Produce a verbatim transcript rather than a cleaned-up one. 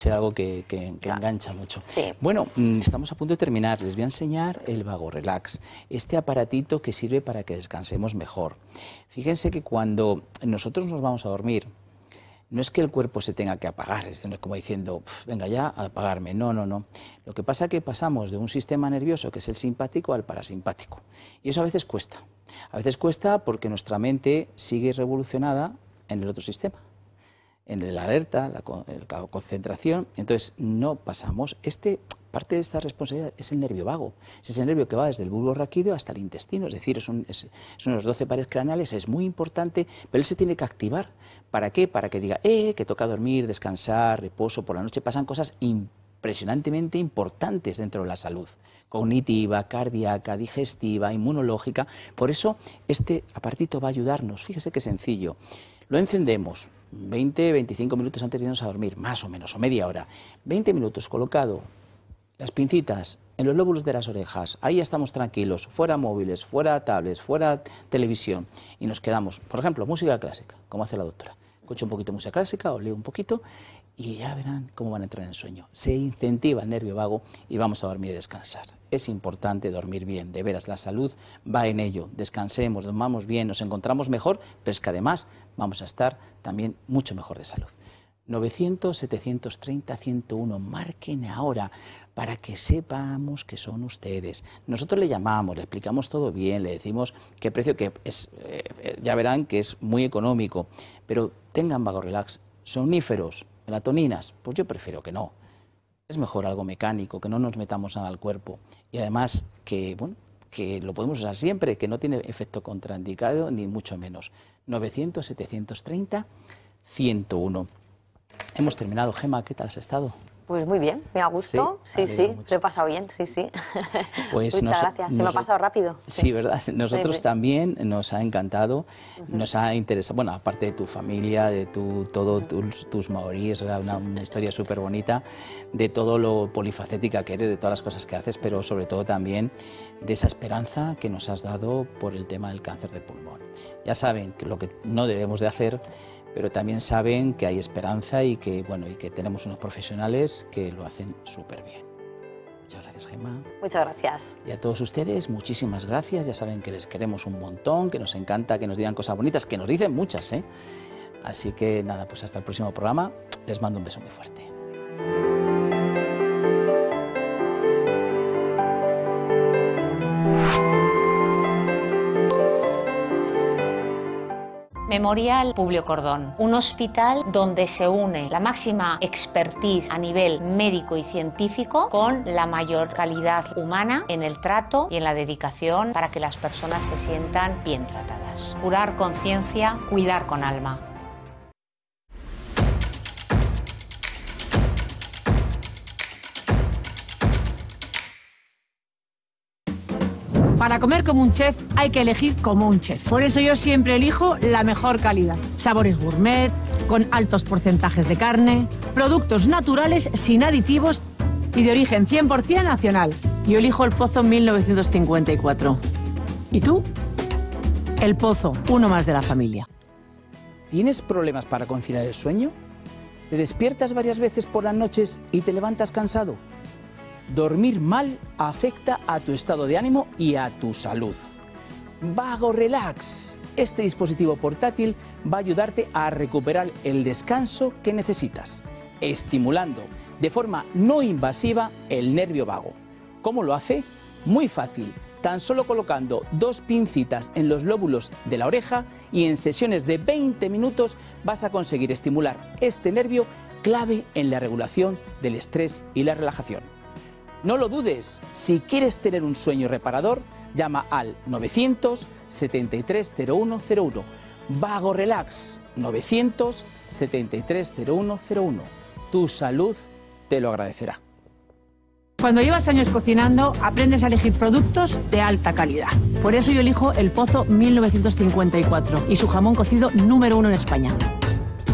Es algo que, que, que engancha mucho. Sí. Bueno, estamos a punto de terminar. Les voy a enseñar el Vago Relax, este aparatito que sirve para que descansemos mejor. Fíjense que cuando nosotros nos vamos a dormir, no es que el cuerpo se tenga que apagar, es como diciendo, venga ya, a apagarme. No, no, no. Lo que pasa es que pasamos de un sistema nervioso, que es el simpático, al parasimpático. Y eso a veces cuesta. A veces cuesta porque nuestra mente sigue revolucionada en el otro sistema, en el alerta, la, la concentración. Entonces no pasamos. Este, parte de esta responsabilidad es el nervio vago. Es ese nervio que va desde el bulbo raquídeo hasta el intestino, es decir, son, es, son los doce pares craneales, es muy importante, pero él se tiene que activar. ¿Para qué? Para que diga, eh, que toca dormir, descansar, reposo, por la noche pasan cosas impresionantemente importantes dentro de la salud, cognitiva, cardíaca, digestiva, inmunológica. Por eso este apartito va a ayudarnos. Fíjese qué sencillo. Lo encendemos veinte, veinticinco minutos antes de irnos a dormir, más o menos, o media hora. veinte minutos colocado las pincitas en los lóbulos de las orejas, ahí estamos tranquilos, fuera móviles, fuera tablets, fuera televisión, y nos quedamos, por ejemplo, música clásica, como hace la doctora. Escucho un poquito de música clásica o leo un poquito y ya verán cómo van a entrar en sueño. Se incentiva el nervio vago y vamos a dormir y descansar. Es importante dormir bien, de veras, la salud va en ello. Descansemos, dormamos bien, nos encontramos mejor, pero es que además vamos a estar también mucho mejor de salud. novecientos, setecientos treinta, ciento uno, marquen ahora para que sepamos que son ustedes. Nosotros le llamamos, le explicamos todo bien, le decimos qué precio, que es, eh, ya verán que es muy económico, pero tengan Vago Relax, somníferos, melatoninas, pues yo prefiero que no. Es mejor algo mecánico, que no nos metamos nada al cuerpo y además que, bueno, que lo podemos usar siempre, que no tiene efecto contraindicado ni mucho menos. novecientos, setecientos treinta, ciento uno. Hemos terminado. Gema, ¿qué tal has estado? Pues muy bien, me ha gustado, sí, sí, sí, lo he pasado bien, sí, sí. Pues muchas gracias, se me ha pasado rápido. Sí, sí, ¿verdad? Nosotros sí, sí. también nos ha encantado, uh-huh. Nos ha interesado, bueno, aparte de tu familia, de tu, todo uh-huh. tus, tus maoríes, una, una historia súper bonita, de todo lo polifacética que eres, de todas las cosas que haces, pero sobre todo también de esa esperanza que nos has dado por el tema del cáncer de pulmón. Ya saben que lo que no debemos de hacer, pero también saben que hay esperanza y que, bueno, y que tenemos unos profesionales que lo hacen súper bien. Muchas gracias, Gema. Muchas gracias. Y a todos ustedes, muchísimas gracias. Ya saben que les queremos un montón, que nos encanta que nos digan cosas bonitas, que nos dicen muchas, ¿eh? Así que nada, pues hasta el próximo programa. Les mando un beso muy fuerte. Memorial Publio Cordón, un hospital donde se une la máxima expertise a nivel médico y científico con la mayor calidad humana en el trato y en la dedicación para que las personas se sientan bien tratadas. Curar con ciencia, cuidar con alma. Para comer como un chef hay que elegir como un chef. Por eso yo siempre elijo la mejor calidad. Sabores gourmet, con altos porcentajes de carne, productos naturales sin aditivos y de origen cien por cien nacional. Yo elijo el Pozo mil novecientos cincuenta y cuatro. ¿Y tú? El Pozo, uno más de la familia. ¿Tienes problemas para conciliar el sueño? ¿Te despiertas varias veces por las noches y te levantas cansado? Dormir mal afecta a tu estado de ánimo y a tu salud. Vago Relax. Este dispositivo portátil va a ayudarte a recuperar el descanso que necesitas, estimulando de forma no invasiva el nervio vago. ¿Cómo lo hace? Muy fácil. Tan solo colocando dos pincitas en los lóbulos de la oreja y en sesiones de veinte minutos vas a conseguir estimular este nervio clave en la regulación del estrés y la relajación. No lo dudes, si quieres tener un sueño reparador, llama al novecientos, setenta y tres, cero uno cero uno. Vago Relax, novecientos, setenta y tres, cero uno cero uno. Tu salud te lo agradecerá. Cuando llevas años cocinando, aprendes a elegir productos de alta calidad. Por eso yo elijo el Pozo mil novecientos cincuenta y cuatro y su jamón cocido número uno en España.